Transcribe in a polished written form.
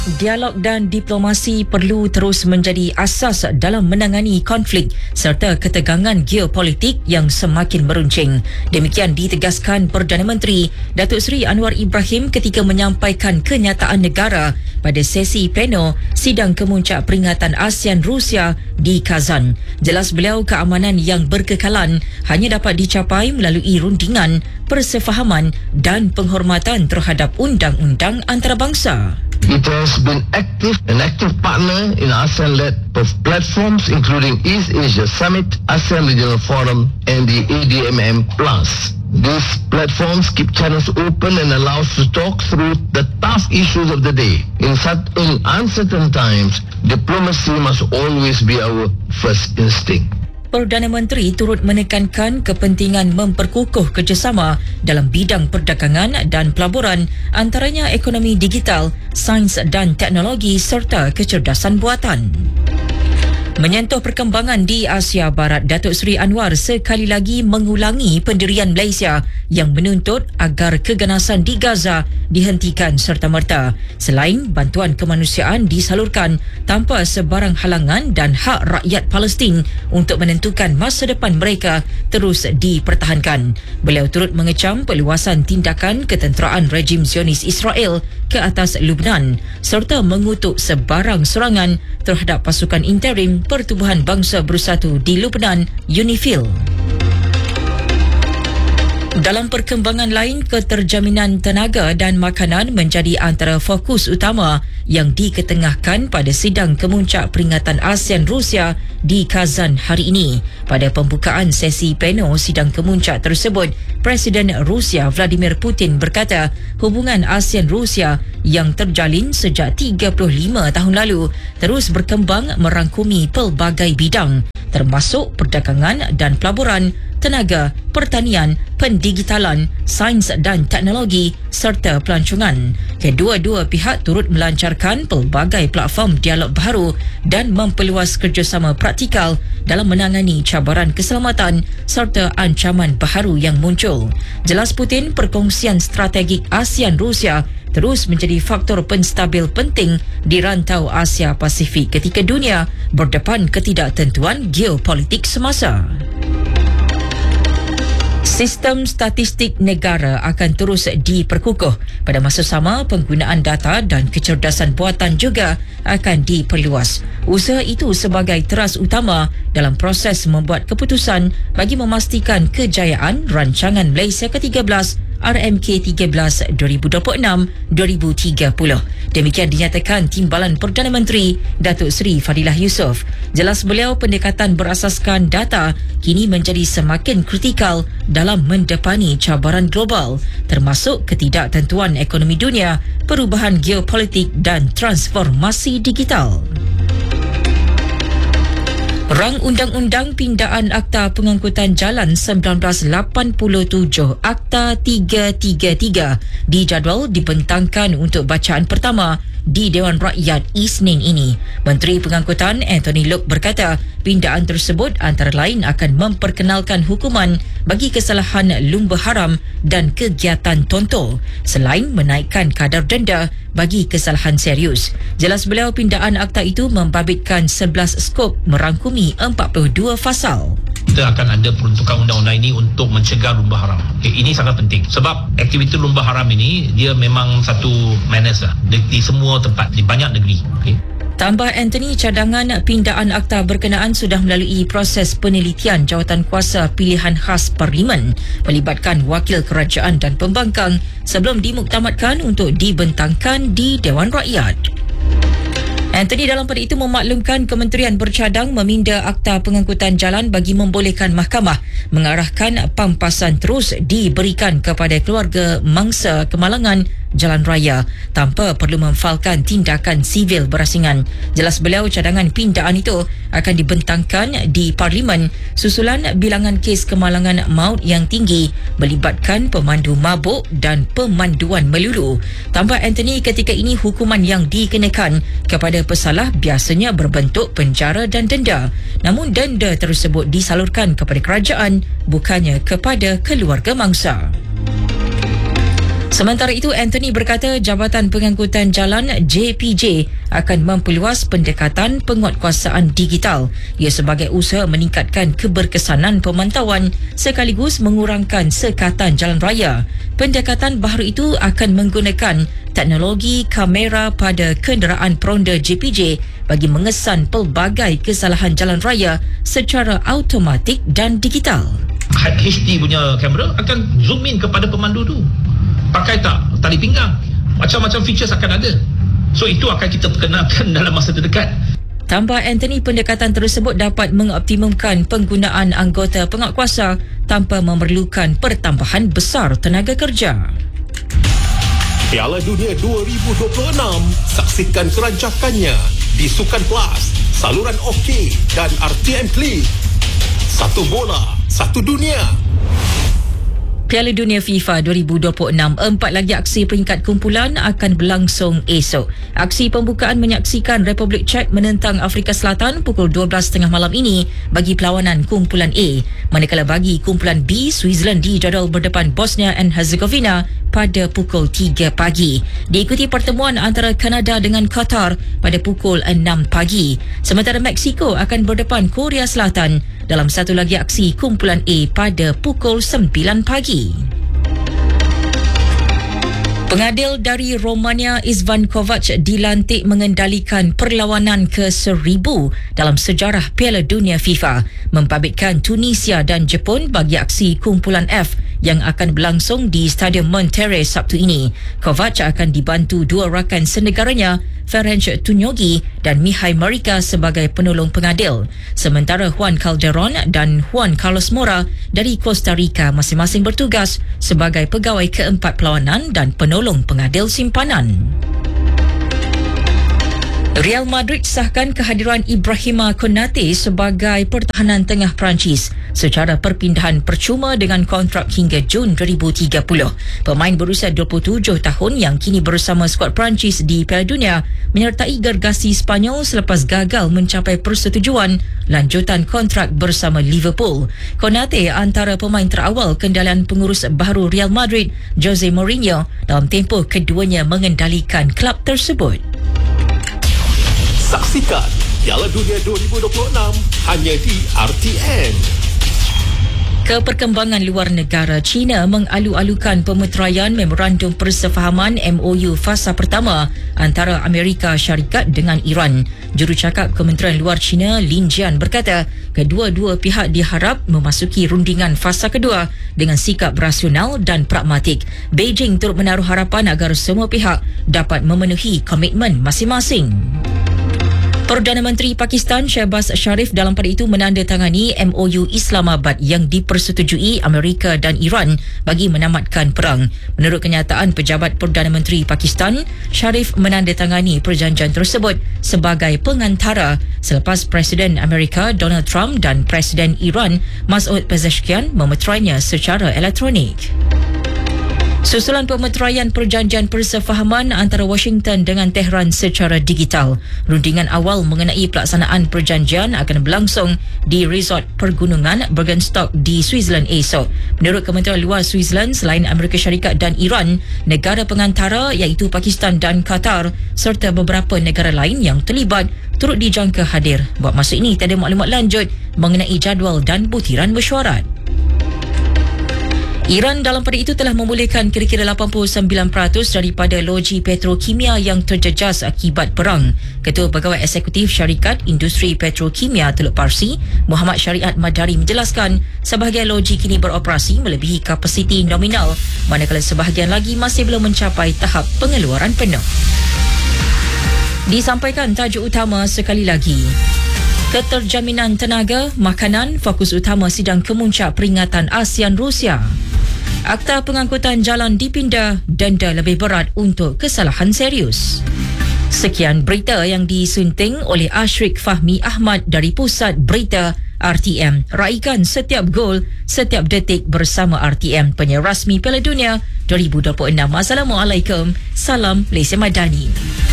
Dialog dan diplomasi perlu terus menjadi asas dalam menangani konflik serta ketegangan geopolitik yang semakin meruncing. Demikian ditegaskan Perdana Menteri Datuk Seri Anwar Ibrahim ketika menyampaikan kenyataan negara pada sesi pleno sidang kemuncak peringatan ASEAN Rusia di Kazan. Jelas beliau keamanan yang berkekalan hanya dapat dicapai melalui rundingan, persefahaman dan penghormatan terhadap undang-undang antarabangsa. It has been an active partner in ASEAN-led platforms including East Asia Summit, ASEAN Regional Forum and the ADMM+. These platforms keep channels open and allow us to talk through the tough issues of the day. In uncertain times, diplomacy must always be our first instinct. Perdana Menteri turut menekankan kepentingan memperkukuh kerjasama dalam bidang perdagangan dan pelaburan, antaranya ekonomi digital, sains dan teknologi serta kecerdasan buatan. Menyentuh perkembangan di Asia Barat, Datuk Seri Anwar sekali lagi mengulangi pendirian Malaysia yang menuntut agar keganasan di Gaza dihentikan serta-merta. Selain bantuan kemanusiaan disalurkan tanpa sebarang halangan dan hak rakyat Palestin untuk menentukan masa depan mereka terus dipertahankan. Beliau turut mengecam perluasan tindakan ketenteraan rejim Zionis Israel ke atas Lubnan serta mengutuk sebarang serangan terhadap pasukan interim Pertubuhan Bangsa Bersatu di Lubnan, UNIFIL. Dalam perkembangan lain, keterjaminan tenaga dan makanan menjadi antara fokus utama yang diketengahkan pada sidang kemuncak peringatan ASEAN Rusia di Kazan hari ini. Pada pembukaan sesi pleno sidang kemuncak tersebut, Presiden Rusia Vladimir Putin berkata hubungan ASEAN Rusia yang terjalin sejak 35 tahun lalu terus berkembang merangkumi pelbagai bidang termasuk perdagangan dan pelaburan, tenaga, pertanian, pendigitalan, sains dan teknologi serta pelancongan. Kedua-dua pihak turut melancarkan pelbagai platform dialog baru dan memperluas kerjasama praktikal dalam menangani cabaran keselamatan serta ancaman baharu yang muncul. Jelas Putin, perkongsian strategik ASEAN Rusia terus menjadi faktor penstabil penting di rantau Asia Pasifik ketika dunia berdepan ketidaktentuan geopolitik semasa. Sistem statistik negara akan terus diperkukuh. Pada masa sama, penggunaan data dan kecerdasan buatan juga akan diperluas. Usaha itu sebagai teras utama dalam proses membuat keputusan bagi memastikan kejayaan rancangan Malaysia ke-13 RMK13 2026-2030. Demikian dinyatakan Timbalan Perdana Menteri Datuk Seri Fadilah Yusof. Jelas beliau, pendekatan berasaskan data kini menjadi semakin kritikal dalam mendepani cabaran global termasuk ketidaktentuan ekonomi dunia, perubahan geopolitik dan transformasi digital. Rang Undang-Undang Pindaan Akta Pengangkutan Jalan 1987 Akta 333 dijadual dibentangkan untuk bacaan pertama di Dewan Rakyat Isnin ini. Menteri Pengangkutan Anthony Loke berkata pindaan tersebut antara lain akan memperkenalkan hukuman bagi kesalahan lumba haram dan kegiatan tontor selain menaikkan kadar denda bagi kesalahan serius. Jelas beliau, pindaan akta itu membabitkan 11 skop merangkumi 42 fasal. Kita akan ada peruntukan undang-undang ini untuk mencegah lumba haram. Ini sangat penting sebab aktiviti lumba haram ini dia memang satu menace di semua tempat, di banyak negeri. Tambah Anthony, cadangan pindaan akta berkenaan sudah melalui proses penelitian Jawatankuasa Pilihan Khas Parlimen melibatkan wakil kerajaan dan pembangkang sebelum dimuktamadkan untuk dibentangkan di Dewan Rakyat. Anthony dalam pada itu memaklumkan kementerian bercadang meminda akta pengangkutan jalan bagi membolehkan mahkamah mengarahkan pampasan terus diberikan kepada keluarga mangsa kemalangan jalan raya tanpa perlu memfalkan tindakan sivil berasingan. Jelas beliau, cadangan pindaan itu akan dibentangkan di Parlimen susulan bilangan kes kemalangan maut yang tinggi melibatkan pemandu mabuk dan pemanduan melulu. Tambah Anthony, ketika ini hukuman yang dikenakan kepada pesalah biasanya berbentuk penjara dan denda. Namun denda tersebut disalurkan kepada kerajaan bukannya kepada keluarga mangsa. Sementara itu, Anthony berkata Jabatan Pengangkutan Jalan JPJ akan memperluas pendekatan penguatkuasaan digital. Ia sebagai usaha meningkatkan keberkesanan pemantauan sekaligus mengurangkan sekatan jalan raya. Pendekatan baru itu akan menggunakan teknologi kamera pada kenderaan peronda JPJ bagi mengesan pelbagai kesalahan jalan raya secara automatik dan digital. HD punya kamera akan zoom in kepada pemandu tu. Pakai tak tali pinggang, macam-macam features akan ada. So itu akan kita perkenalkan dalam masa terdekat. Tambah Anthony, pendekatan tersebut dapat mengoptimumkan penggunaan anggota penguatkuasa tanpa memerlukan pertambahan besar tenaga kerja. Piala Dunia 2026, saksikan kerancakannya di Sukan Plus, saluran OK dan RTM Klik. Satu bola, satu dunia. Piala Dunia FIFA 2026, 4 lagi aksi peringkat kumpulan akan berlangsung esok. Aksi pembukaan menyaksikan Republik Czech menentang Afrika Selatan pukul 12.30 malam ini bagi perlawanan kumpulan A. Manakala bagi kumpulan B, Switzerland dijadual berdepan Bosnia and Herzegovina pada pukul 3 pagi. Diikuti pertemuan antara Kanada dengan Qatar pada pukul 6 pagi. Sementara Mexico akan berdepan Korea Selatan dalam satu lagi aksi kumpulan A pada pukul 9 pagi. Pengadil dari Romania Istvan Kovac dilantik mengendalikan perlawanan ke-1000 dalam sejarah Piala Dunia FIFA, membabitkan Tunisia dan Jepun bagi aksi kumpulan F yang akan berlangsung di Stadium Monterrey Sabtu ini. Kovac akan dibantu dua rakan senegaranya, Ferenc Tunyogi dan Mihai Marika sebagai penolong pengadil. Sementara Juan Calderon dan Juan Carlos Mora dari Costa Rica masing-masing bertugas sebagai pegawai keempat perlawanan dan penolong pengadil simpanan. Real Madrid sahkan kehadiran Ibrahima Konate sebagai pertahanan tengah Perancis secara perpindahan percuma dengan kontrak hingga Jun 2030. Pemain berusia 27 tahun yang kini bersama skuad Perancis di Piala Dunia menyertai gergasi Spanyol selepas gagal mencapai persetujuan lanjutan kontrak bersama Liverpool. Konate antara pemain terawal kendalian pengurus baharu Real Madrid, Jose Mourinho, dalam tempoh keduanya mengendalikan kelab tersebut. Saksikan Piala Dunia 2026 hanya di RTM. Keperkembangan luar negara, China mengalu-alukan pemeteraian Memorandum Persefahaman MOU fasa pertama antara Amerika Syarikat dengan Iran. Jurucakap Kementerian Luar China Lin Jian berkata, kedua-dua pihak diharap memasuki rundingan fasa kedua dengan sikap rasional dan pragmatik. Beijing turut menaruh harapan agar semua pihak dapat memenuhi komitmen masing-masing. Perdana Menteri Pakistan Shehbaz Sharif dalam pada itu menandatangani MOU Islamabad yang dipersetujui Amerika dan Iran bagi menamatkan perang. Menurut kenyataan pejabat Perdana Menteri Pakistan, Sharif menandatangani perjanjian tersebut sebagai pengantara selepas Presiden Amerika Donald Trump dan Presiden Iran Masoud Pezeshkian memeterainya secara elektronik. Susulan pemeteraian perjanjian persefahaman antara Washington dengan Tehran secara digital. Rundingan awal mengenai pelaksanaan perjanjian akan berlangsung di resort pergunungan Bergenstock di Switzerland esok. Menurut Kementerian Luar Switzerland, selain Amerika Syarikat dan Iran, negara pengantara iaitu Pakistan dan Qatar serta beberapa negara lain yang terlibat turut dijangka hadir. Buat masa ini, tiada maklumat lanjut mengenai jadual dan butiran mesyuarat. Iran dalam pada itu telah membolehkan kira-kira 89% daripada loji petrokimia yang terjejas akibat perang. Ketua Pegawai Eksekutif Syarikat Industri Petrokimia Teluk Parsi, Muhammad Syariat Madari menjelaskan sebahagian loji kini beroperasi melebihi kapasiti nominal, manakala sebahagian lagi masih belum mencapai tahap pengeluaran penuh. Disampaikan tajuk utama sekali lagi. Keterjaminan tenaga, makanan, fokus utama sidang kemuncak peringatan ASEAN Rusia. Akta pengangkutan jalan dipindah, denda lebih berat untuk kesalahan serius. Sekian berita yang disunting oleh Ashrik Fahmi Ahmad dari Pusat Berita RTM. Raikan setiap gol, setiap detik bersama RTM, penyiar rasmi Piala Dunia 2026. Assalamualaikum. Salam Malaysia Madani.